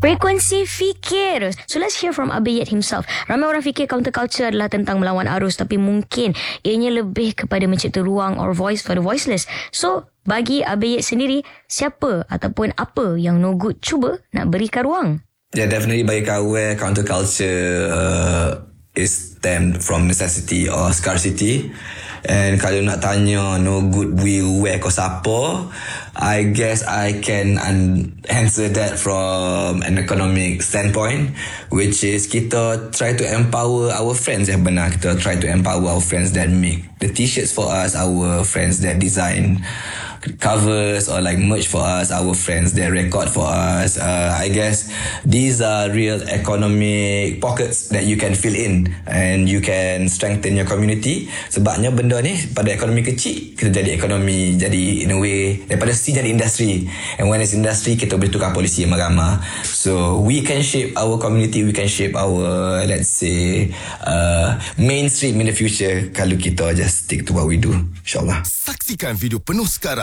Frekuensi fikir. So let's hear from Abi Yet himself. Ramai orang fikir counterculture adalah tentang melawan arus, tapi mungkin ianya lebih kepada mencipta ruang or voice for the voiceless. So bagi Abi Yet sendiri, siapa ataupun apa yang no good cuba nak berikan ruang? Yeah, definitely bagi kau, counterculture is stemmed from necessity or scarcity. And kalau nak tanya no good will wear kau siapa, I guess I can answer that from an economic standpoint, which is kita try to empower our friends yang benar. Kita try to empower our friends that make the t-shirts for us, our friends that design covers or like merch for us, our friends that record for us. I guess these are real economic pockets that you can fill in and you can strengthen your community. Sebabnya benda ni pada ekonomi kecil, kita jadi ekonomi, jadi in a way daripada C jadi industri, and when it's industry kita boleh tukar polisi yang ramah. So we can shape our community, we can shape our, let's say, mainstream in the future kalau kita just stick to what we do, insyaAllah. Saksikan video penuh sekarang